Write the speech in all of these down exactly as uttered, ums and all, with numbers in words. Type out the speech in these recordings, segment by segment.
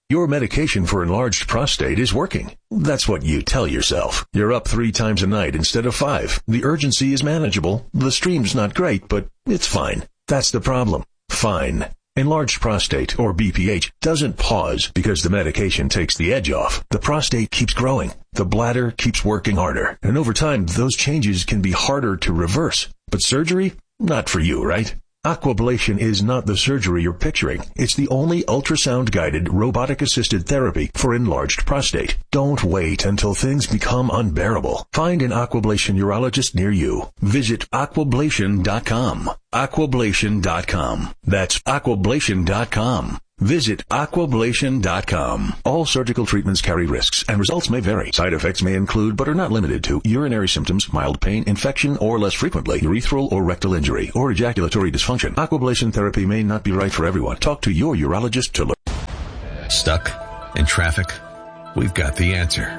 Your medication for enlarged prostate is working. That's what you tell yourself. You're up three times a night instead of five. The urgency is manageable. The stream's not great, but it's fine. That's the problem. Fine. Enlarged prostate, or B P H, doesn't pause because the medication takes the edge off. The prostate keeps growing. The bladder keeps working harder. And over time, those changes can be harder to reverse. But surgery? Not for you, right? Aquablation is not the surgery you're picturing. It's the only ultrasound-guided, robotic-assisted therapy for enlarged prostate. Don't wait until things become unbearable. Find an Aquablation urologist near you. Visit aquablation dot com. aquablation dot com. That's aquablation dot com. Visit aquablation dot com. All surgical treatments carry risks, and results may vary. Side effects may include, but are not limited to, urinary symptoms, mild pain, infection, or less frequently, urethral or rectal injury, or ejaculatory dysfunction. Aquablation therapy may not be right for everyone. Talk to your urologist to learn. Stuck in traffic? We've got the answer.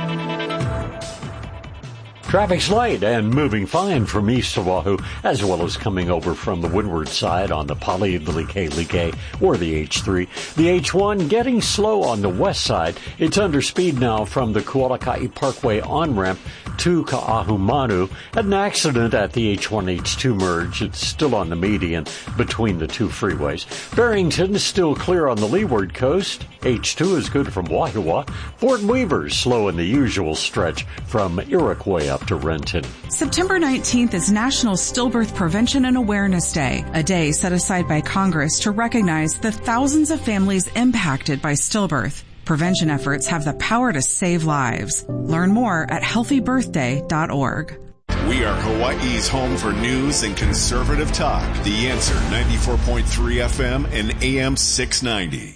Traffic's light and moving fine from east of Wahoo, as well as coming over from the windward side on the Pali-Like-Like or the H three. The H one getting slow on the west side. It's under speed now from the Kualakai Parkway on-ramp to Ka'ahumanu. Had an accident at the H one H two merge. It's still on the median between the two freeways. Barrington is still clear on the leeward coast. H two is good from Waiua. Fort Weaver's slow in the usual stretch from Iroquois up to Renton. September nineteenth is National Stillbirth Prevention and Awareness Day, a day set aside by Congress to recognize the thousands of families impacted by stillbirth. Prevention efforts have the power to save lives. Learn more at healthy birthday dot org. We are Hawaii's home for news and conservative talk. The Answer, ninety-four point three F M and A M six ninety.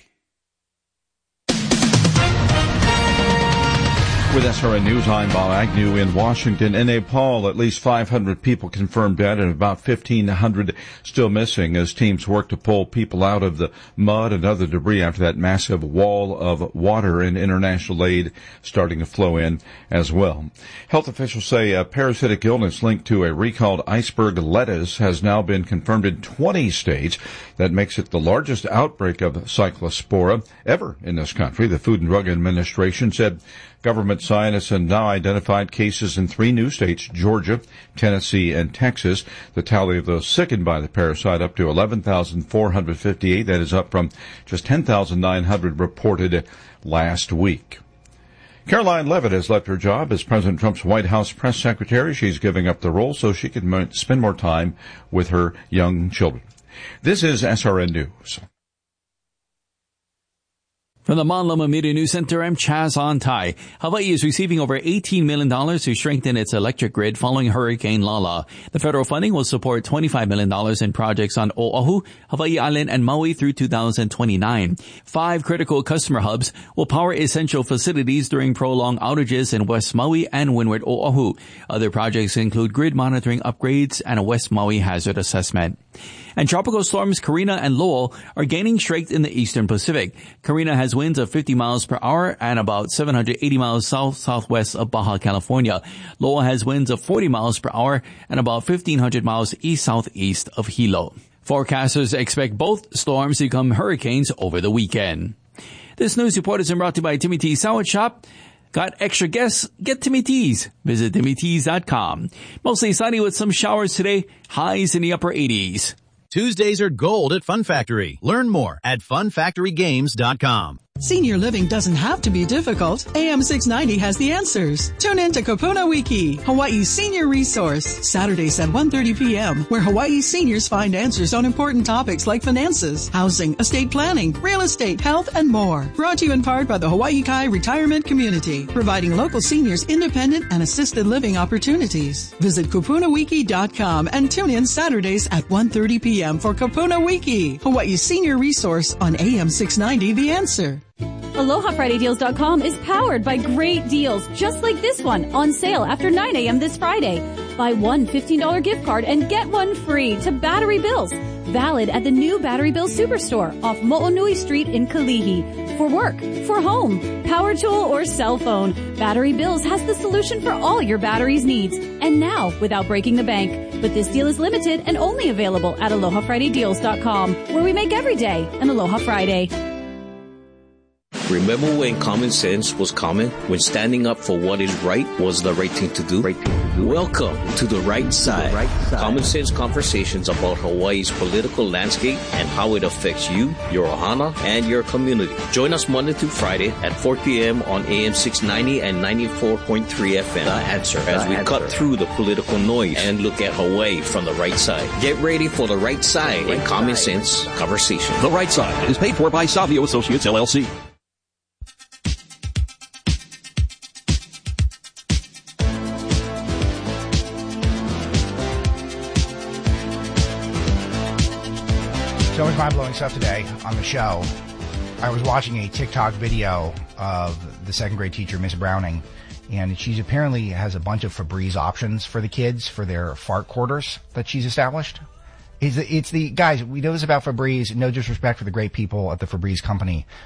With S R N News, I'm Bob Agnew in Washington. In Nepal, at least five hundred people confirmed dead and about fifteen hundred still missing as teams work to pull people out of the mud and other debris after that massive wall of water and international aid starting to flow in as well. Health officials say a parasitic illness linked to a recalled iceberg lettuce has now been confirmed in twenty states. That makes it the largest outbreak of Cyclospora ever in this country. The Food and Drug Administration said government scientists have now identified cases in three new states, Georgia, Tennessee, and Texas. The tally of those sickened by the parasite up to eleven thousand four hundred fifty-eight. That is up from just ten thousand nine hundred reported last week. Caroline Leavitt has left her job as President Trump's White House press secretary. She's giving up the role so she can spend more time with her young children. This is S R N News. From the Mon Loma Media News Center, I'm Chaz Antai. Hawaii is receiving over eighteen million dollars to strengthen its electric grid following Hurricane Lala. The federal funding will support twenty-five million dollars in projects on Oahu, Hawaii Island, and Maui through two thousand twenty-nine. Five critical customer hubs will power essential facilities during prolonged outages in West Maui and Windward Oahu. Other projects include grid monitoring upgrades and a West Maui hazard assessment. And tropical storms Karina and Lowell are gaining strength in the eastern Pacific. Karina has winds of fifty miles per hour and about seven hundred eighty miles south-southwest of Baja California. Lowell has winds of forty miles per hour and about fifteen hundred miles east-southeast of Hilo. Forecasters expect both storms to become hurricanes over the weekend. This news report is brought to you by Timmy T's Sandwich Shop. Got extra guests? Get Timmy T's. Visit timmy t's dot com. Mostly sunny with some showers today. Highs in the upper eighties. Tuesdays are gold at Fun Factory. Learn more at fun factory games dot com. Senior living doesn't have to be difficult. A M six ninety has the answers. Tune in to Kapuna Wiki, Hawaii's senior resource, Saturdays at one thirty p.m., where Hawaii seniors find answers on important topics like finances, housing, estate planning, real estate, health, and more. Brought to you in part by the Hawaii Kai Retirement Community, providing local seniors independent and assisted living opportunities. Visit kapuna wiki dot com and tune in Saturdays at one thirty p.m. for Kapuna Wiki, Hawaii's senior resource on A M six ninety The Answer. Aloha Friday Deals dot com is powered by great deals just like this one on sale after nine a.m. this Friday. Buy one fifteen dollars gift card and get one free to Battery Bills. Valid at the new Battery Bills Superstore off Mo'onui Street in Kalihi. For work, for home, power tool, or cell phone, Battery Bills has the solution for all your batteries needs. And now, without breaking the bank. But this deal is limited and only available at Aloha Friday Deals dot com, where we make every day an Aloha Friday. Remember when common sense was common? When standing up for what is right was the right thing to do? Right thing to do. Welcome to the right side. The right side. Common sense conversations about Hawaii's political landscape and how it affects you, your ohana, and your community. Join us Monday through Friday at four p.m. on A M six ninety and ninety-four point three F M. The Answer. As the we answer. cut through the political noise and look at Hawaii from the right side. Get ready for the right side right in common side. sense conversation. The Right Side is paid for by Savio Associates, L L C. So much mind-blowing stuff today on the show. I was watching a TikTok video of the second grade teacher, Miss Browning, and she apparently has a bunch of Febreze options for the kids for their fart quarters that she's established. It's the, it's the guys, we know this about Febreze, no disrespect for the great people at the Febreze company,